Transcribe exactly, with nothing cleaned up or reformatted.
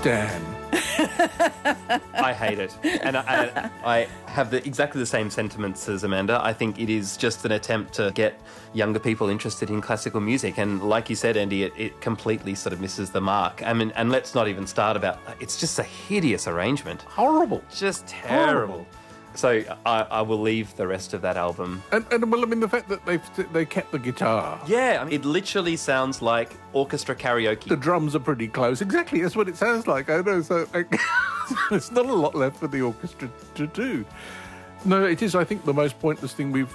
Dan. I hate it. And I, I have the, exactly the same sentiments as Amanda. I think it is just an attempt to get younger people interested in classical music. And like you said, Andy, it, it completely sort of misses the mark. I mean, and let's not even start about... It's just a hideous arrangement. Horrible. Just terrible. Horrible. So I, I will leave the rest of that album. And, and well, I mean, the fact that they they kept the guitar. Yeah, I mean, it literally sounds like orchestra karaoke. The drums are pretty close. Exactly, that's what it sounds like. I know, so like, there's not a lot left for the orchestra to do. No, it is, I think, the most pointless thing we've